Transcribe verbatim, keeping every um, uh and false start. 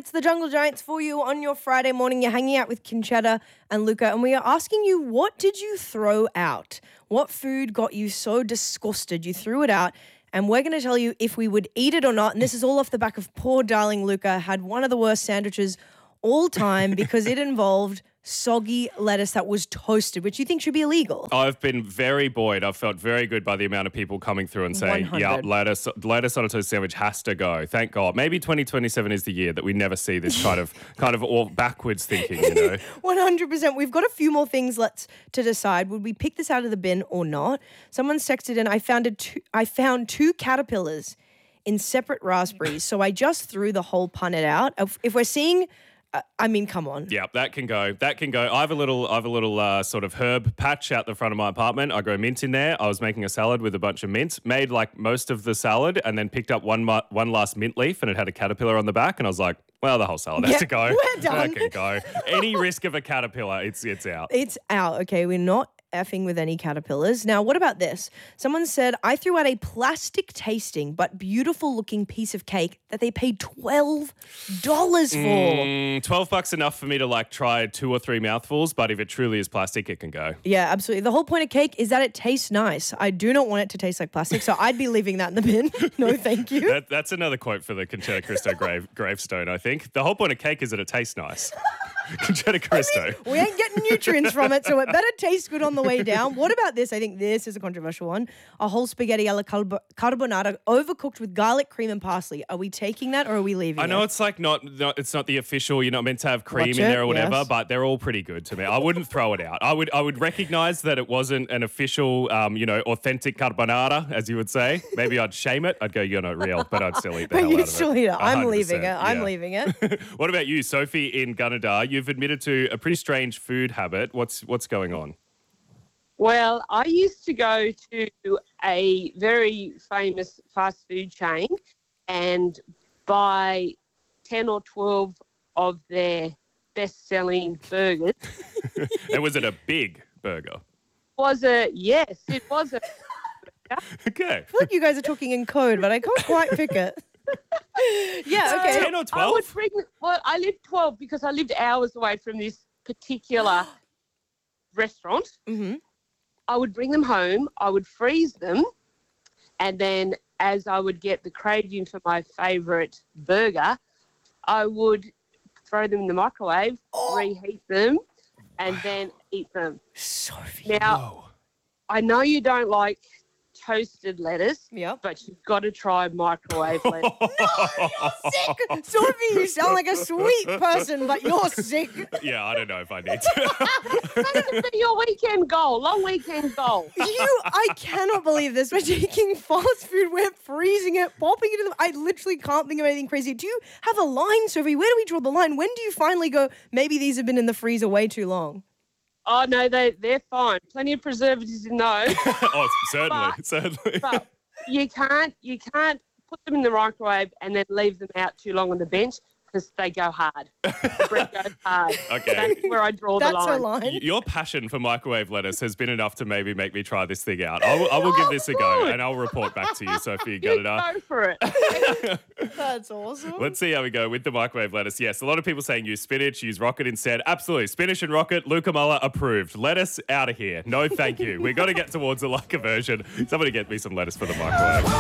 It's the Jungle Giants for you on your Friday morning. You're hanging out with Kinchetta and Luca, and we are asking you, what did you throw out? What food got you so disgusted you threw it out? And we're going to tell you if we would eat it or not. And this is all off the back of poor darling Luca had one of the worst sandwiches all time because it involved soggy lettuce that was toasted, which you think should be illegal. I've been very buoyed. I've felt very good by the amount of people coming through and saying, one hundred. yeah, lettuce, lettuce on a toast sandwich has to go. Thank God. Maybe twenty twenty-seven is the year that we never see this kind of kind of all backwards thinking, you know. one hundred percent. We've got a few more things let's to decide. Would we pick this out of the bin or not? Someone's texted in, I found, a two, I found two caterpillars in separate raspberries, so I just threw the whole punnet out. If, if we're seeing... Uh, I mean, come on. Yeah, that can go. That can go. I have a little, I have a little uh, sort of herb patch out the front of my apartment. I grow mint in there. I was making a salad with a bunch of mint, made like most of the salad, and then picked up one mu- one last mint leaf, and it had a caterpillar on the back, and I was like, well, the whole salad has Yeah, to go. we're done. That can go. Any risk of a caterpillar, it's it's out. It's out. Okay, we're not effing with any caterpillars. Now, what about this? Someone said, I threw out a plastic tasting but beautiful looking piece of cake that they paid twelve dollars for. Mm, twelve bucks enough for me to like try two or three mouthfuls, but if it truly is plastic, it can go. Yeah, absolutely. The whole point of cake is that it tastes nice. I do not want it to taste like plastic, so I'd be leaving that in the bin. No, thank you. That, that's another quote for the Conchetta Cristo grave, gravestone, I think. The whole point of cake is that it tastes nice. Conchetta Cristo. We ain't getting nutrients from it, so it better taste good on the way down. What about this? I think this is a controversial one. A whole spaghetti alla carb- carbonara overcooked with garlic, cream, and parsley. Are we taking that or are we leaving I know it? it's like not, not, it's not the official, you're not meant to have cream Watch in it, there or whatever, yes. but they're all pretty good to me. I wouldn't throw it out. I would I would recognize that it wasn't an official, um, you know, authentic carbonara, as you would say. Maybe I'd shame it. I'd go, you're not real, but I'd still eat the But hell you'd out of still it. eat it. I'm one hundred leaving it. percent, I'm yeah. leaving it. What about you, Sophie in Gunnedah? You've admitted to a pretty strange food habit. What's what's going on? Well, I used to go to a very famous fast food chain and buy ten or twelve of their best-selling burgers. And was it a big burger? Was a, yes, it was a burger. Okay. I feel like you guys are talking in code, but I can't quite pick it. Yeah, okay. ten or I twelve? would bring, well, I lived twelve because I lived hours away from this particular restaurant. Mm-hmm. I would bring them home, I would freeze them, and then as I would get the craving for my favourite burger, I would throw them in the microwave, Oh. reheat them, and then eat them. Sophie. Now, Whoa. I know you don't like toasted lettuce, Yep. but you've got to try microwave lettuce. Sick. Sophie, you sound like a sweet person, but you're sick. Yeah, I don't know if I need to. That could be your weekend goal, long weekend goal. You, I cannot believe this. We're taking fast food, we're freezing it, popping it in the... I literally can't think of anything crazy. Do you have a line, Sophie? Where do we draw the line? When do you finally go, maybe these have been in the freezer way too long? Oh, no, they, they're fine. Plenty of preservatives in those. Oh, certainly, But- certainly. But you can't you can't put them in the microwave and then leave them out too long on the bench because they go hard. The bread goes hard. Okay. That's where I draw That's the her line. line. Y- Your passion for microwave lettuce has been enough to maybe make me try this thing out. I will, I will give this a go, and I'll report back to you, Sophie You Gunnedah. go for it. That's awesome. Let's see how we go with the microwave lettuce. Yes, a lot of people saying use spinach, use rocket instead. Absolutely. Spinach and rocket, Luca Muller approved. Lettuce out of here. No, thank you. We've got to get towards a lighter version. Somebody get me some lettuce for the microwave.